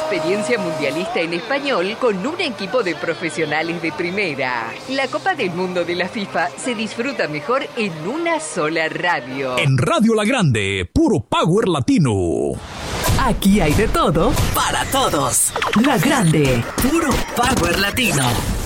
experiencia mundialista en español con un equipo de profesionales de primera. La Copa del Mundo de la FIFA se disfruta mejor en una sola radio. En Radio La Grande, puro power latino. Aquí hay de todo para todos. La Grande, puro power latino.